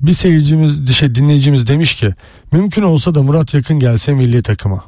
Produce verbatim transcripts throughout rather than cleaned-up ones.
Bir seyircimiz, şey, dinleyicimiz demiş ki mümkün olsa da Murat Yakın gelse milli takıma.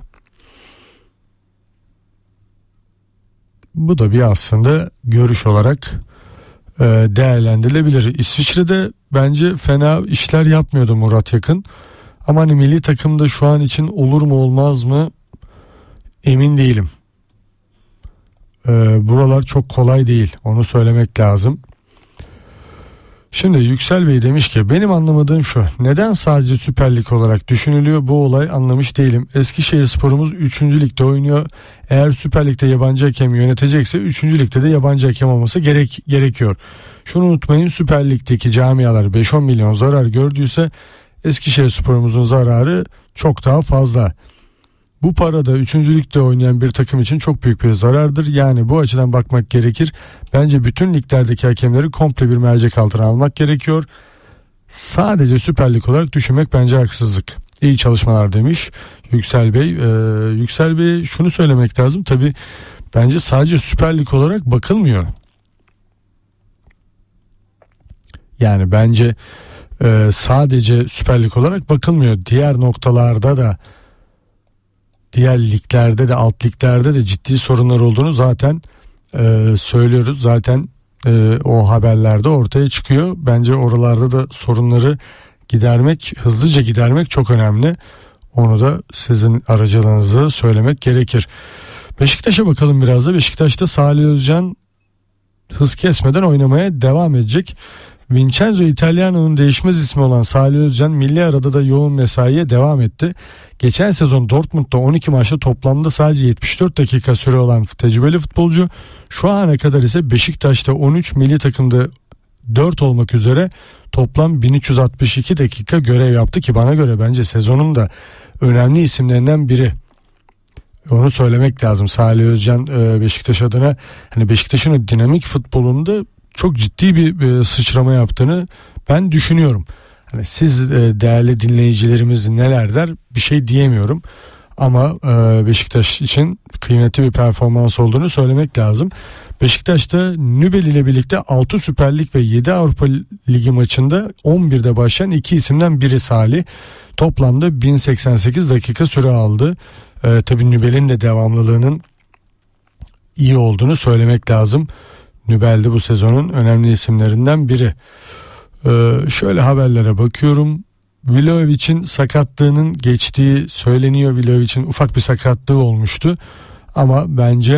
Bu da bir aslında görüş olarak e, değerlendirilebilir. İsviçre'de bence fena işler yapmıyordu Murat Yakın. Ama hani milli takımda şu an için olur mu olmaz mı emin değilim. E, buralar çok kolay değil, onu söylemek lazım. Şimdi Yüksel Bey demiş ki benim anlamadığım şu: neden sadece Süper Lig olarak düşünülüyor bu olay, anlamış değilim. Eskişehirspor'umuz üçüncü ligde oynuyor. Eğer Süper Lig'de yabancı hakem yönetecekse üçüncü ligde de yabancı hakem olması gerek gerekiyor. Şunu unutmayın, Süper Lig'deki camialar beş on milyon zarar gördüyse Eskişehirspor'umuzun zararı çok daha fazla. Bu para da üçüncü ligde oynayan bir takım için çok büyük bir zarardır. Yani bu açıdan bakmak gerekir. Bence bütün liglerdeki hakemleri komple bir mercek altına almak gerekiyor. Sadece Süper Lig olarak düşünmek bence haksızlık. İyi çalışmalar demiş Yüksel Bey. Ee, Yüksel Bey şunu söylemek lazım. Tabii bence sadece Süper Lig olarak bakılmıyor. Yani bence e, sadece Süper Lig olarak bakılmıyor. Diğer noktalarda da, diğer liglerde de, alt liglerde de ciddi sorunlar olduğunu zaten e, söylüyoruz. Zaten e, o haberlerde ortaya çıkıyor. Bence oralarda da sorunları gidermek, hızlıca gidermek çok önemli. Onu da sizin aracılığınızla söylemek gerekir. Beşiktaş'a bakalım biraz da. Beşiktaş'ta Salih Özcan hız kesmeden oynamaya devam edecek. Vincenzo Italiano'nun değişmez ismi olan Salih Özcan milli arada da yoğun mesaiye devam etti. Geçen sezon Dortmund'da on iki maçta toplamda sadece yetmiş dört dakika süre olan tecrübeli futbolcu şu ana kadar ise Beşiktaş'ta on üç, milli takımda dört olmak üzere toplam bin üç yüz altmış iki dakika görev yaptı ki bana göre bence sezonun da önemli isimlerinden biri. Onu söylemek lazım. Salih Özcan Beşiktaş adına, hani Beşiktaş'ın dinamik futbolunda çok ciddi bir sıçrama yaptığını ben düşünüyorum. Hani siz değerli dinleyicilerimiz neler der bir şey diyemiyorum. Ama Beşiktaş için kıymetli bir performans olduğunu söylemek lazım. Beşiktaş'ta Nübel ile birlikte altı Süper Lig ve yedi Avrupa Ligi maçında on birde başlayan iki isimden biri Salih. Toplamda bin seksen sekiz dakika süre aldı. Ee, tabii Nübel'in de devamlılığının iyi olduğunu söylemek lazım. Nübel de bu sezonun önemli isimlerinden biri. Ee, şöyle haberlere bakıyorum. Vlahovic'in sakatlığının geçtiği söyleniyor. Vlahovic'in ufak bir sakatlığı olmuştu. Ama bence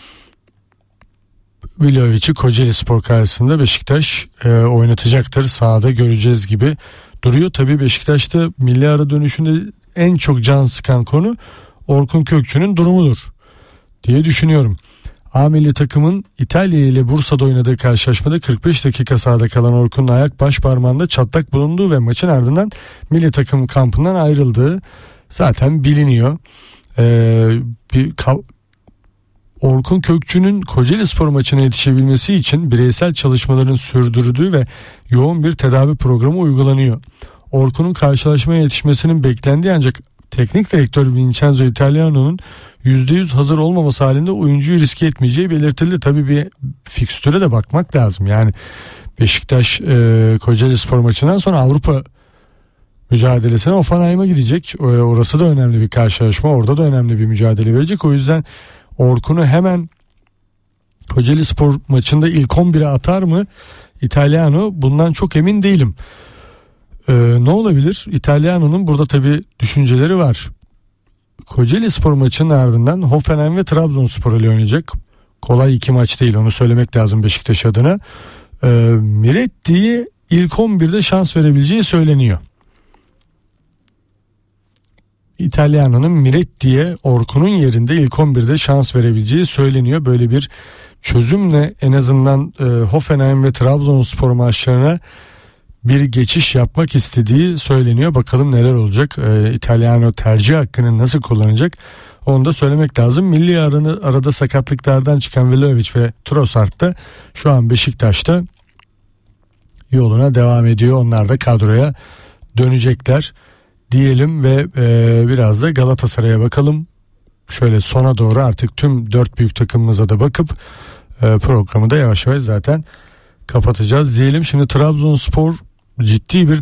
Vlahovic'i Kocaelispor karşısında Beşiktaş e, oynatacaktır. Sahada göreceğiz gibi duruyor. Tabii Beşiktaş'ta milli ara dönüşünde en çok can sıkan konu Orkun Kökçü'nün durumudur diye düşünüyorum. A milli takımın İtalya ile Bursa'da oynadığı karşılaşmada kırk beş dakika sahada kalan Orkun'un ayak baş parmağında çatlak bulunduğu ve maçın ardından milli takım kampından ayrıldığı zaten biliniyor. Ee, bir Orkun Kökçü'nün Kocaelispor maçına yetişebilmesi için bireysel çalışmaların sürdürdüğü ve yoğun bir tedavi programı uygulanıyor. Orkun'un karşılaşmaya yetişmesinin beklendiği ancak teknik direktör Vincenzo Italiano'nun yüzde yüz hazır olmaması halinde oyuncuyu riske etmeyeceği belirtildi. Tabii bir fikstüre de bakmak lazım. Yani Beşiktaş e, Kocaelispor maçından sonra Avrupa mücadelesine Hoffenheim'a gidecek. E, orası da önemli bir karşılaşma. Orada da önemli bir mücadele verecek. O yüzden Orkun'u hemen Kocaelispor maçında ilk on bire atar mı Italiano? Bundan çok emin değilim. Ee, ne olabilir? Italiano'nun burada tabii düşünceleri var. Kocaelispor maçının ardından Hoffenheim ve Trabzonspor ile oynayacak. Kolay iki maç değil, onu söylemek lazım Beşiktaş adına. Ee, Miretti'ye ilk on birde şans verebileceği söyleniyor. Italiano'nun Miretti'ye Orkun'un yerinde ilk on birde şans verebileceği söyleniyor. Böyle bir çözümle en azından e, Hoffenheim ve Trabzonspor maçlarına bir geçiş yapmak istediği söyleniyor. Bakalım neler olacak. Ee, İtalyano tercih hakkını nasıl kullanacak? Onu da söylemek lazım. Milli aranı, arada sakatlıklardan çıkan Vlahovic ve Trossard da şu an Beşiktaş'ta yoluna devam ediyor. Onlar da kadroya dönecekler diyelim ve e, biraz da Galatasaray'a bakalım. Şöyle sona doğru artık tüm dört büyük takımımıza da bakıp e, programı da yavaş yavaş zaten kapatacağız diyelim. Şimdi Trabzonspor ciddi bir